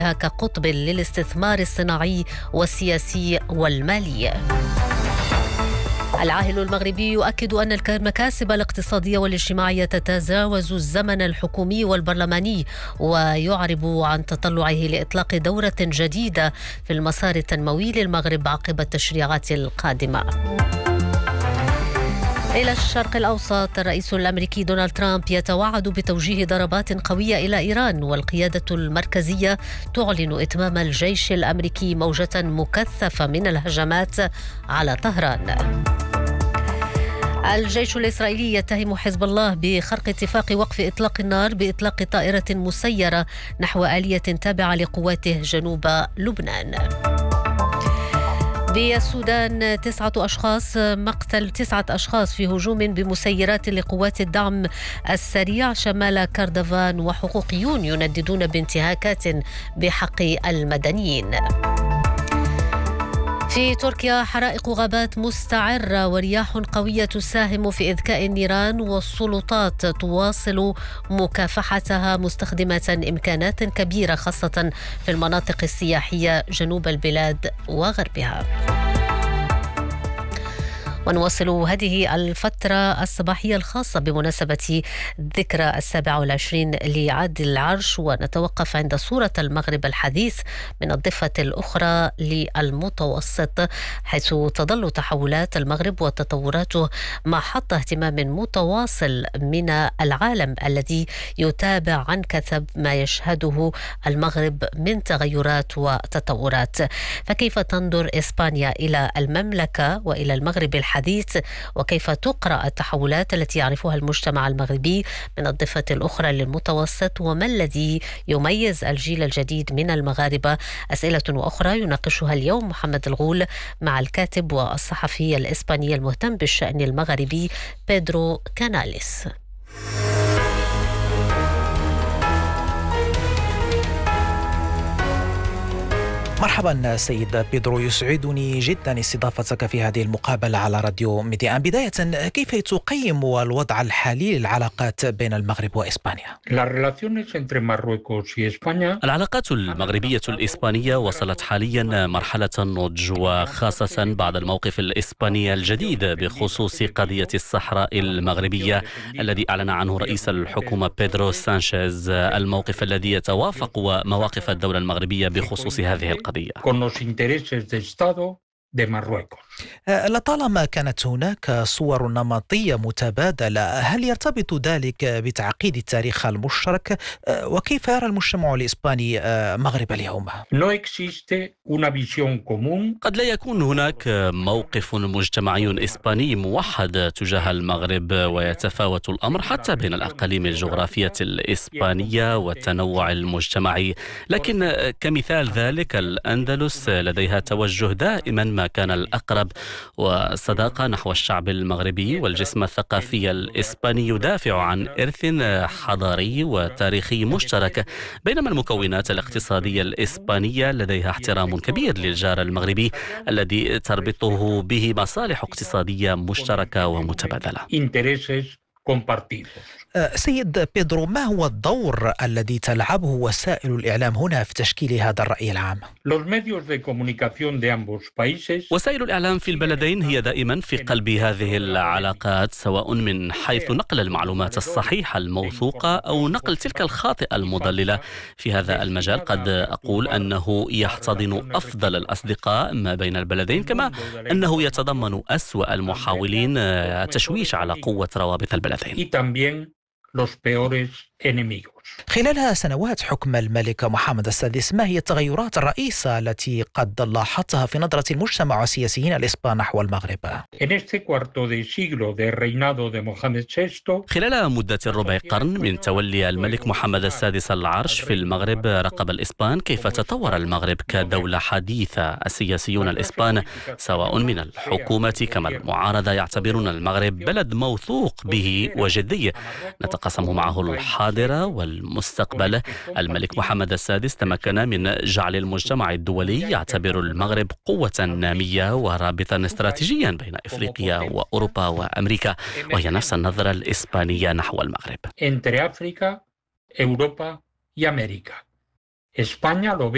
كقطب للاستثمار الصناعي والسياسي والمالي. العاهل المغربي يؤكد أن المكاسب الاقتصادية والاجتماعية تتجاوز الزمن الحكومي والبرلماني، ويعرب عن تطلعه لإطلاق دورة جديدة في المسار التنموي للمغرب عقب التشريعات القادمة. إلى الشرق الأوسط، الرئيس الأمريكي دونالد ترامب يتوعد بتوجيه ضربات قوية إلى إيران، والقيادة المركزية تعلن إتمام الجيش الأمريكي موجة مكثفة من الهجمات على طهران. الجيش الإسرائيلي يتهم حزب الله بخرق اتفاق وقف إطلاق النار بإطلاق طائرة مسيرة نحو آلية تابعة لقواته جنوب لبنان. بالسودان، مقتل 9 أشخاص في هجوم بمسيرات لقوات الدعم السريع شمال كردفان، وحقوقيون ينددون بانتهاكات بحق المدنيين. في تركيا، حرائق غابات مستعرة ورياح قوية تساهم في إذكاء النيران، والسلطات تواصل مكافحتها مستخدمة إمكانات كبيرة خاصة في المناطق السياحية جنوب البلاد وغربها. ونواصل هذه الفترة الصباحية الخاصة بمناسبة ذكرى 27 لعهد العرش، ونتوقف عند صورة المغرب الحديث من الضفة الأخرى للمتوسط، حيث تظل تحولات المغرب وتطوراته محط اهتمام متواصل من العالم الذي يتابع عن كثب ما يشهده المغرب من تغيرات وتطورات. فكيف تنظر إسبانيا إلى المملكة وإلى المغرب الحديث، وكيف تقرأ التحولات التي يعرفها المجتمع المغربي من الضفة الأخرى للمتوسط، وما الذي يميز الجيل الجديد من المغاربة؟ أسئلة وأخرى يناقشها اليوم محمد الغول مع الكاتب والصحفي الإسباني المهتم بالشأن المغربي بيدرو كاناليس. مرحبا سيد بيدرو، يسعدني جدا استضافتك في هذه المقابلة على راديو ميديا. بداية، كيف تقيم الوضع الحالي للعلاقات بين المغرب وإسبانيا؟ العلاقات المغربية الإسبانية وصلت حاليا مرحلة النضج، وخاصة بعد الموقف الإسباني الجديد بخصوص قضية الصحراء المغربية الذي أعلن عنه رئيس الحكومة بيدرو سانشيز، الموقف الذي يتوافق ومواقف الدولة المغربية بخصوص هذه القضية. لطالما كانت هناك صور نمطية متبادلة، هل يرتبط ذلك بتعقيد التاريخ المشترك؟ وكيف يرى المجتمع الإسباني مغرب اليوم؟ قد لا يكون هناك موقف مجتمعي إسباني موحد تجاه المغرب، ويتفاوت الأمر حتى بين الأقاليم الجغرافية الإسبانية والتنوع المجتمعي. لكن كمثال ذلك، الأندلس لديها توجه دائما ما كان الأقرب والصداقة نحو الشعب المغربي، والجسم الثقافي الإسباني يدافع عن إرث حضاري وتاريخي مشترك، بينما المكونات الاقتصادية الإسبانية لديها احترام كبير للجار المغربي الذي تربطه به مصالح اقتصادية مشتركة ومتبادلة. سيد بيدرو، ما هو الدور الذي تلعبه وسائل الإعلام هنا في تشكيل هذا الرأي العام؟ وسائل الإعلام في البلدين هي دائما في قلب هذه العلاقات، سواء من حيث نقل المعلومات الصحيحة الموثوقة أو نقل تلك الخاطئة المضللة. في هذا المجال قد أقول أنه يحتضن أفضل الأصدقاء ما بين البلدين، كما أنه يتضمن أسوأ المحاولين التشويش على قوة روابط البلدين. خلال سنوات حكم الملك محمد السادس، ما هي التغيرات الرئيسة التي قد لاحظتها في نظرة المجتمع والسياسيين الإسبان نحو المغرب؟ خلال مدة ربع قرن من تولي الملك محمد السادس العرش في المغرب، راقب الإسبان كيف تطور المغرب كدولة حديثة. السياسيون الإسبان سواء من الحكومة كما المعارضة يعتبرون المغرب بلد موثوق به وجدي نتقاسم معه الحاضر والمستقبل. الملك محمد السادس تمكن من جعل المجتمع الدولي يعتبر المغرب قوة نامية ورابطا استراتيجيا بين إفريقيا وأوروبا وأمريكا، وهي نفس النظرة الإسبانية نحو المغرب.